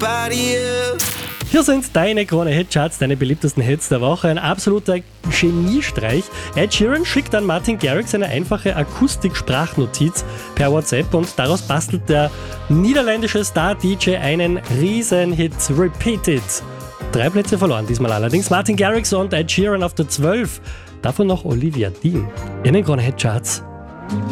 everybody else. Hier sind deine Krone Hitcharts, deine beliebtesten Hits der Woche. Ein absoluter Geniestreich. Ed Sheeran schickt an Martin Garrix eine einfache Akustik-Sprachnotiz per WhatsApp und daraus bastelt der niederländische Star-DJ einen Riesenhit. Repeat It. 3 Plätze verloren diesmal allerdings. Martin Garrix und Ed Sheeran auf der 12. Davon noch Olivia Dean. In den Krone Hitcharts.